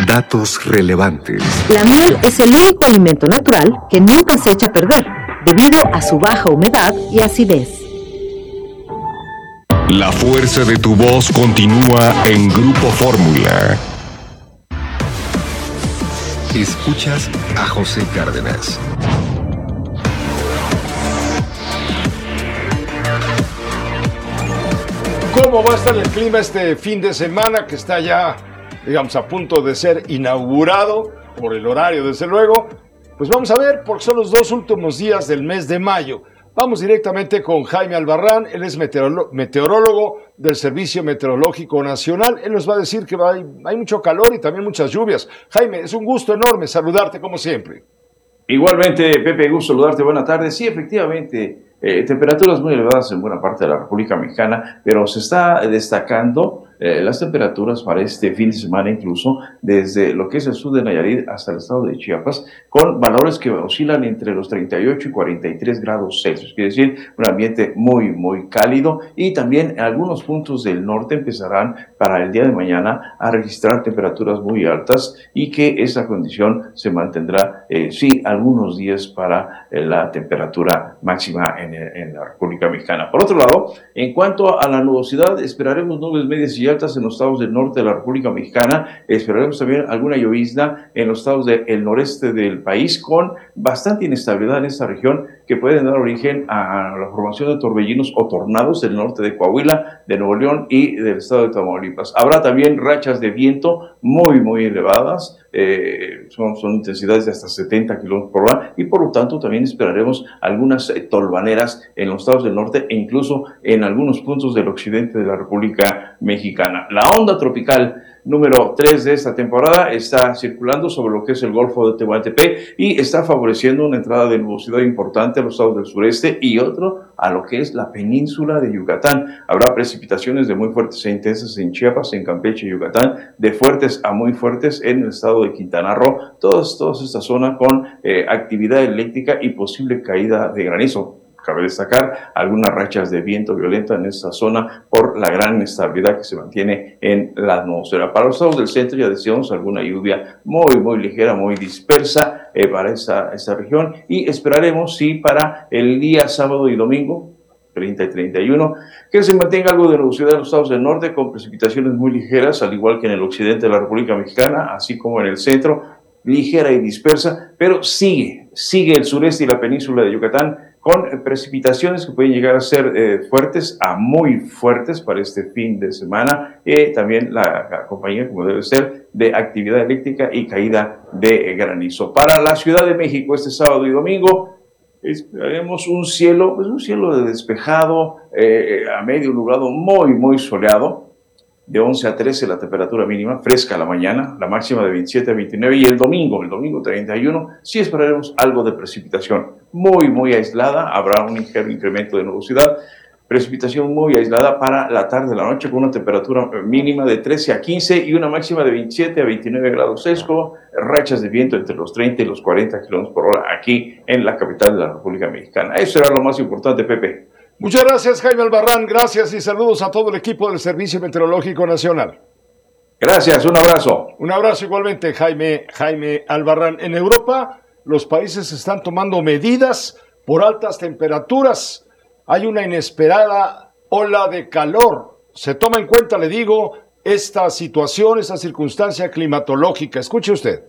Datos relevantes. La miel es el único alimento natural que nunca se echa a perder, debido a su baja humedad y acidez. La fuerza de tu voz continúa en Grupo Fórmula. Escuchas a José Cárdenas. ¿Cómo va a estar el clima este fin de semana que está ya, digamos, a punto de ser inaugurado por el horario, desde luego? Pues vamos a ver, porque son los 2 últimos días del mes de mayo. Vamos directamente con Jaime Albarrán, él es meteorólogo del Servicio Meteorológico Nacional. Él nos va a decir que hay mucho calor y también muchas lluvias. Jaime, es un gusto enorme saludarte como siempre. Igualmente, Pepe, gusto saludarte, buenas tardes. Sí, efectivamente, temperaturas muy elevadas en buena parte de la República Mexicana, pero se está destacando las temperaturas para este fin de semana, incluso desde lo que es el sur de Nayarit hasta el estado de Chiapas, con valores que oscilan entre los 38 y 43 grados Celsius, quiere decir un ambiente muy, muy cálido, y también en algunos puntos del norte empezarán para el día de mañana a registrar temperaturas muy altas, y que esa condición se mantendrá, sí, algunos días para la temperatura máxima en la República Mexicana. Por otro lado, en cuanto a la nubosidad, esperaremos nubes medias y altas en los estados del norte de la República Mexicana. Esperaremos también alguna llovizna en los estados del noreste del país, con bastante inestabilidad en esta región, que pueden dar origen a la formación de torbellinos o tornados del norte de Coahuila, de Nuevo León y del estado de Tamaulipas. Habrá también rachas de viento muy, muy elevadas, son intensidades de hasta 70 kilómetros por hora, y por lo tanto también esperaremos algunas tolvaneras en los estados del norte e incluso en algunos puntos del occidente de la República Mexicana. La onda tropical número 3 de esta temporada está circulando sobre lo que es el Golfo de Tehuantepec y está favoreciendo una entrada de nubosidad importante a los estados del sureste y otro a lo que es la península de Yucatán. Habrá precipitaciones de muy fuertes e intensas en Chiapas, en Campeche y Yucatán, de fuertes a muy fuertes en el estado de Quintana Roo, toda esta zona con actividad eléctrica y posible caída de granizo. Cabe destacar algunas rachas de viento violenta en esta zona por la gran inestabilidad que se mantiene en la atmósfera. Para los estados del centro ya decíamos alguna lluvia muy, muy ligera, muy dispersa para esta región, y esperaremos, sí, para el día sábado y domingo, 30 y 31, que se mantenga algo de nubosidad en los estados del norte con precipitaciones muy ligeras, al igual que en el occidente de la República Mexicana, así como en el centro, ligera y dispersa, pero sigue el sureste y la península de Yucatán con precipitaciones que pueden llegar a ser fuertes a muy fuertes para este fin de semana, también la compañía, como debe ser, de actividad eléctrica y caída de granizo. Para la Ciudad de México este sábado y domingo esperaremos un cielo despejado, a medio nublado, muy, muy soleado, de 11 a 13 la temperatura mínima, fresca a la mañana, la máxima de 27 a 29, y el domingo 31, sí esperaremos algo de precipitación, muy, muy aislada, habrá un ligero incremento de nubosidad, precipitación muy aislada para la tarde, la noche, con una temperatura mínima de 13 a 15 y una máxima de 27 a 29 grados Celsius, rachas de viento entre los 30 y los 40 kilómetros por hora aquí en la capital de la República Mexicana. Eso era lo más importante, Pepe. Muchas gracias, Jaime Albarrán. Gracias y saludos a todo el equipo del Servicio Meteorológico Nacional. Gracias, un abrazo. Un abrazo igualmente, Jaime Albarrán. En Europa, los países están tomando medidas por altas temperaturas. Hay una inesperada ola de calor. Se toma en cuenta, le digo, esta situación, esta circunstancia climatológica. Escuche usted.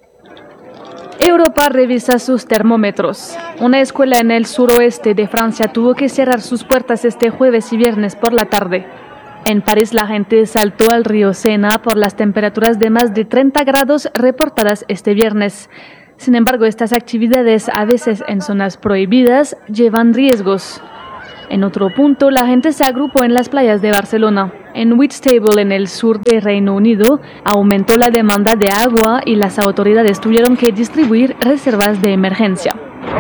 Europa revisa sus termómetros. Una escuela en el suroeste de Francia tuvo que cerrar sus puertas este jueves y viernes por la tarde. En París la gente saltó al río Sena por las temperaturas de más de 30 grados reportadas este viernes. Sin embargo, estas actividades, a veces en zonas prohibidas, llevan riesgos. En otro punto, la gente se agrupó en las playas de Barcelona. En Whitstable, en el sur de Reino Unido, aumentó la demanda de agua y las autoridades tuvieron que distribuir reservas de emergencia.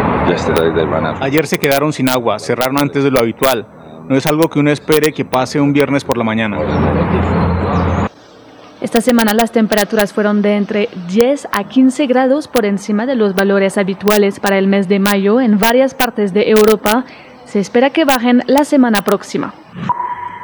Ayer se quedaron sin agua, cerraron antes de lo habitual. No es algo que uno espere que pase un viernes por la mañana. Esta semana las temperaturas fueron de entre 10 a 15 grados por encima de los valores habituales para el mes de mayo en varias partes de Europa. Se espera que bajen la semana próxima.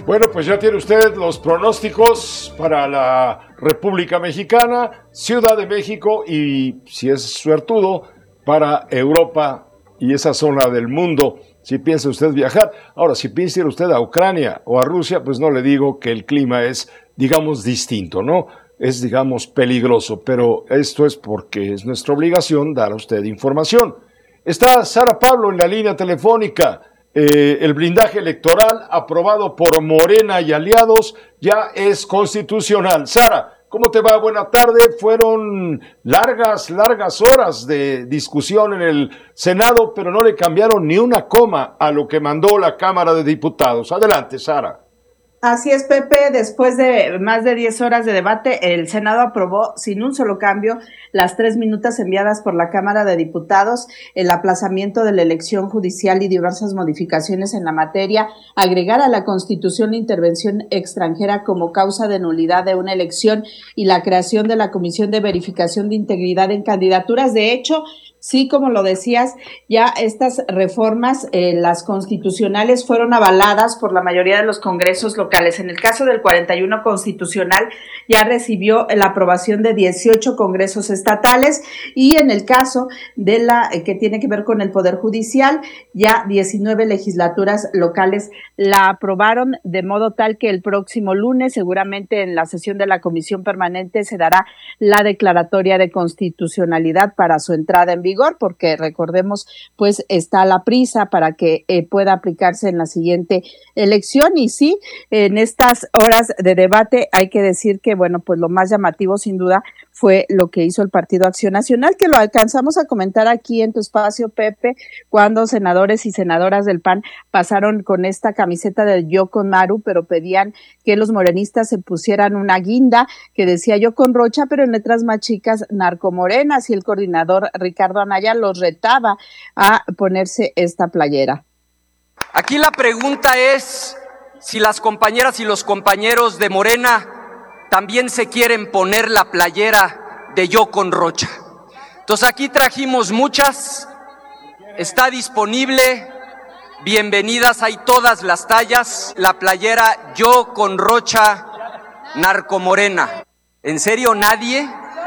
Bueno, pues ya tiene usted los pronósticos para la República Mexicana, Ciudad de México y, si es suertudo, para Europa y esa zona del mundo, si piensa usted viajar. Ahora, si piensa ir usted a Ucrania o a Rusia, pues no le digo que el clima es, digamos, distinto, ¿no? Es, digamos, peligroso, pero esto es porque es nuestra obligación dar a usted información. Está Sara Pablo en la línea telefónica. El blindaje electoral aprobado por Morena y aliados ya es constitucional. Sara, ¿cómo te va? Buena tarde. Fueron largas horas de discusión en el Senado, pero no le cambiaron ni una coma a lo que mandó la Cámara de Diputados. Adelante, Sara. Así es, Pepe. Después de más de 10 horas de debate, el Senado aprobó sin un solo cambio las 3 minutas enviadas por la Cámara de Diputados, el aplazamiento de la elección judicial y diversas modificaciones en la materia, agregar a la Constitución la intervención extranjera como causa de nulidad de una elección y la creación de la Comisión de Verificación de Integridad en Candidaturas. De hecho, sí, como lo decías, ya estas reformas, las constitucionales, fueron avaladas por la mayoría de los congresos locales. En el caso del 41 constitucional, ya recibió la aprobación de 18 congresos estatales, y en el caso de la que tiene que ver con el Poder Judicial, ya 19 legislaturas locales la aprobaron, de modo tal que el próximo lunes, seguramente en la sesión de la Comisión Permanente, se dará la declaratoria de constitucionalidad para su entrada en vigor, porque recordemos, pues está la prisa para que pueda aplicarse en la siguiente elección. Y sí, en estas horas de debate hay que decir que, bueno, pues lo más llamativo sin duda fue lo que hizo el Partido Acción Nacional, que lo alcanzamos a comentar aquí en tu espacio, Pepe, cuando senadores y senadoras del PAN pasaron con esta camiseta del Yo con Maru, pero pedían que los morenistas se pusieran una guinda que decía Yo con Rocha, pero en letras más chicas, Narcomorenas, y el coordinador Ricardo Anaya los retaba a ponerse esta playera. Aquí la pregunta es si las compañeras y los compañeros de Morena también se quieren poner la playera de Yo con Rocha. Entonces aquí trajimos muchas, está disponible, bienvenidas, hay todas las tallas, la playera Yo con Rocha Narcomorena. ¿En serio nadie?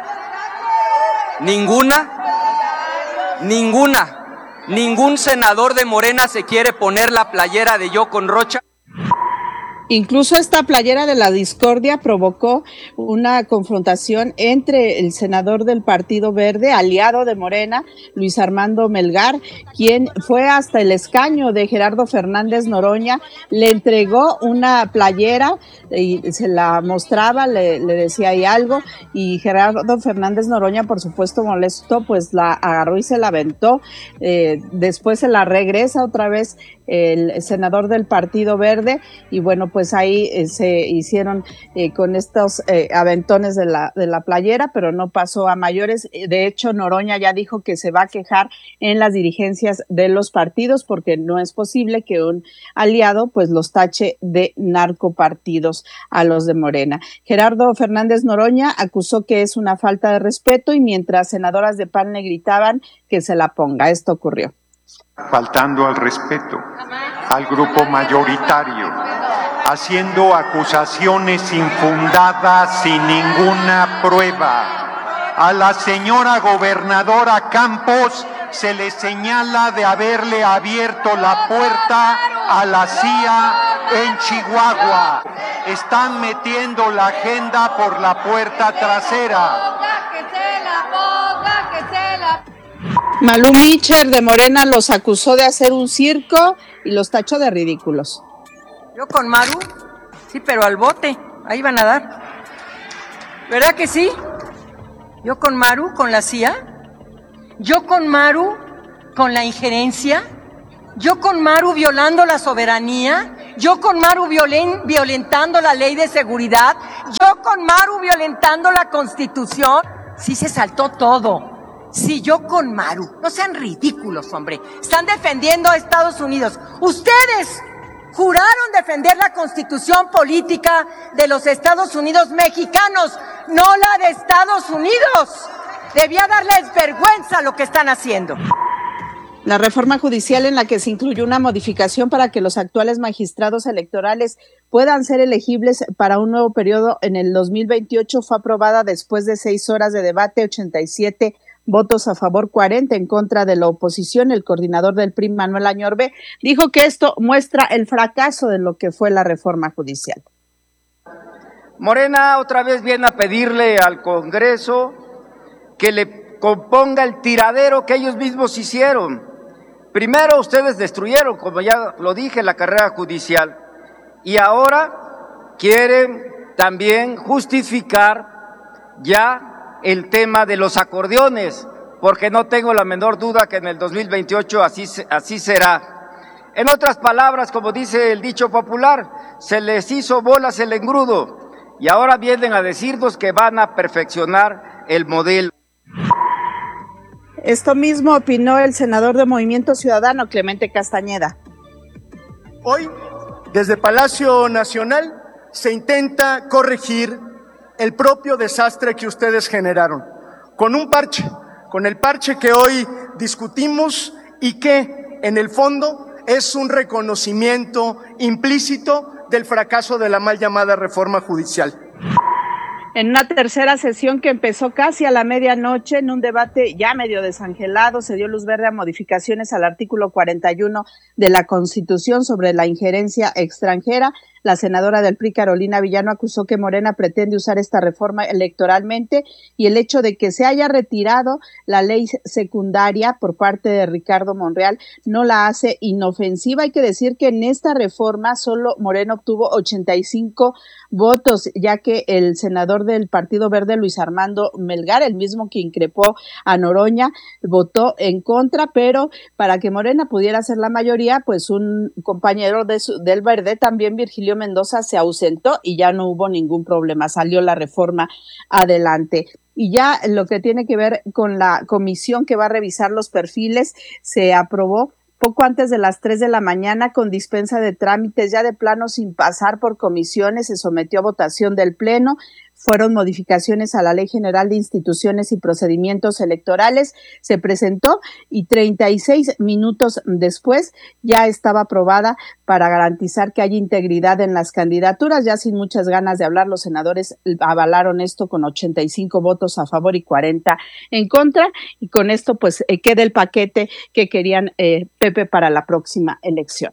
¿Ningún senador de Morena se quiere poner la playera de Yo con Rocha? Incluso esta playera de la discordia provocó una confrontación entre el senador del Partido Verde, aliado de Morena, Luis Armando Melgar, quien fue hasta el escaño de Gerardo Fernández Noroña, le entregó una playera y se la mostraba, le decía ahí algo, y Gerardo Fernández Noroña, por supuesto molesto, pues la agarró y se la aventó. Después se la regresa otra vez el senador del Partido Verde, y bueno, pues ahí se hicieron con estos aventones de la playera, pero no pasó a mayores. De hecho, Noroña ya dijo que se va a quejar en las dirigencias de los partidos, porque no es posible que un aliado pues los tache de narcopartidos a los de Morena. Gerardo Fernández Noroña acusó que es una falta de respeto, y mientras senadoras de PAN le gritaban que se la ponga. Esto ocurrió. Faltando al respeto al grupo mayoritario, haciendo acusaciones infundadas sin ninguna prueba. A la señora gobernadora Campos se le señala de haberle abierto la puerta a la CIA en Chihuahua. Están metiendo la agenda por la puerta trasera. Malú Micher de Morena los acusó de hacer un circo y los tachó de ridículos. Yo con Maru, sí, pero al bote, ahí van a dar. ¿Verdad que sí? Yo con Maru, con la CIA. Yo con Maru, con la injerencia. Yo con Maru violando la soberanía. Yo con Maru violentando la ley de seguridad. Yo con Maru violentando la Constitución. Sí se saltó todo. Sí, yo con Maru. No sean ridículos, hombre. Están defendiendo a Estados Unidos. Ustedes juraron defender la Constitución política de los Estados Unidos mexicanos, no la de Estados Unidos. Debía darles vergüenza lo que están haciendo. La reforma judicial en la que se incluyó una modificación para que los actuales magistrados electorales puedan ser elegibles para un nuevo periodo en el 2028 fue aprobada después de 6 horas de debate, 87 votos a favor, 40 en contra de la oposición. El coordinador del PRI, Manuel Añorbe, dijo que esto muestra el fracaso de lo que fue la reforma judicial. Morena otra vez viene a pedirle al Congreso que le componga el tiradero que ellos mismos hicieron. Primero ustedes destruyeron, como ya lo dije, la carrera judicial, y ahora quieren también justificar ya el tema de los acordeones, porque no tengo la menor duda que en el 2028 así será. En otras palabras, como dice el dicho popular, se les hizo bolas el engrudo, y ahora vienen a decirnos que van a perfeccionar el modelo. Esto mismo opinó el senador de Movimiento Ciudadano, Clemente Castañeda. Hoy, desde Palacio Nacional, se intenta corregir el propio desastre que ustedes generaron, con un parche, con el parche que hoy discutimos y que, en el fondo, es un reconocimiento implícito del fracaso de la mal llamada reforma judicial. En una tercera sesión que empezó casi a la medianoche, en un debate ya medio desangelado, se dio luz verde a modificaciones al artículo 41 de la Constitución sobre la injerencia extranjera. La senadora del PRI, Carolina Villano, acusó que Morena pretende usar esta reforma electoralmente y el hecho de que se haya retirado la ley secundaria por parte de Ricardo Monreal no la hace inofensiva. Hay que decir que en esta reforma solo Morena obtuvo 85 votos, ya que el senador del Partido Verde, Luis Armando Melgar, el mismo que increpó a Noroña, votó en contra, pero para que Morena pudiera hacer la mayoría, pues un compañero del Verde, también Virgilio Mendoza, se ausentó y ya no hubo ningún problema, salió la reforma adelante. Y ya lo que tiene que ver con la comisión que va a revisar los perfiles, se aprobó poco antes de las 3 de la mañana con dispensa de trámites, ya de plano sin pasar por comisiones, se sometió a votación del Pleno. Fueron modificaciones a la Ley General de Instituciones y Procedimientos Electorales, se presentó y 36 minutos después ya estaba aprobada para garantizar que haya integridad en las candidaturas. Ya sin muchas ganas de hablar, los senadores avalaron esto con 85 votos a favor y 40 en contra, y con esto pues queda el paquete que querían Pepe para la próxima elección.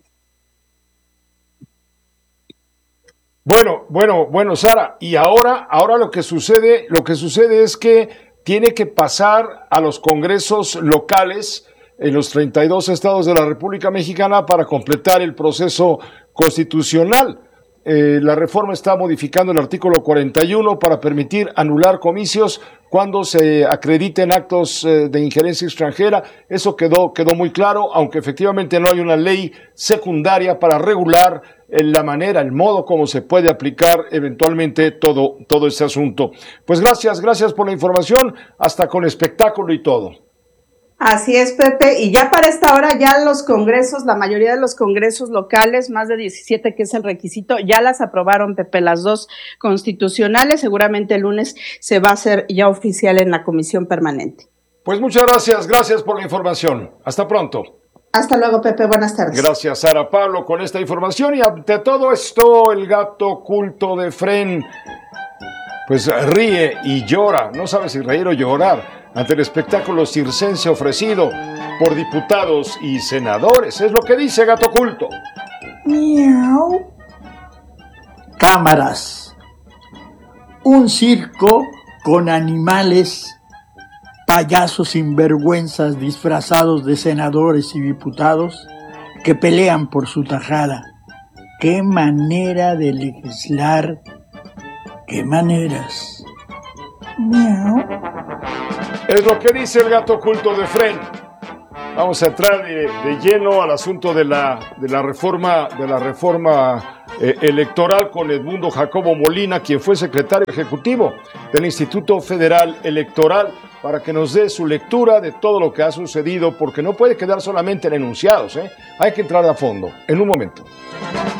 Bueno, Sara, y ahora lo que sucede es que tiene que pasar a los congresos locales en los 32 estados de la República Mexicana para completar el proceso constitucional. La reforma está modificando el artículo 41 para permitir anular comicios cuando se acrediten actos de injerencia extranjera. Eso quedó muy claro, aunque efectivamente no hay una ley secundaria para regular la manera, el modo como se puede aplicar eventualmente todo este asunto. Pues gracias por la información, hasta con espectáculo y todo. Así es, Pepe, y ya para esta hora ya los congresos, la mayoría de los congresos locales, más de 17 que es el requisito, ya las aprobaron, Pepe, las dos constitucionales. Seguramente el lunes se va a hacer ya oficial en la comisión permanente. Pues muchas gracias por la información. Hasta pronto. Hasta luego, Pepe, buenas tardes. Gracias, Sara Pablo, con esta información. Y ante todo esto, el gato oculto de Fren pues ríe y llora, no sabe si reír o llorar, ante el espectáculo circense ofrecido por diputados y senadores. Es lo que dice Gato Oculto. Miau. Cámaras. Un circo con animales, payasos sinvergüenzas disfrazados de senadores y diputados que pelean por su tajada. ¡Qué manera de legislar! ¡Qué maneras! Miau. Es lo que dice el Gato Oculto de Fren. Vamos a entrar de lleno al asunto de la reforma electoral con Edmundo Jacobo Molina, quien fue secretario ejecutivo del Instituto Federal Electoral, para que nos dé su lectura de todo lo que ha sucedido, porque no puede quedar solamente en enunciados, Hay que entrar a fondo. En un momento.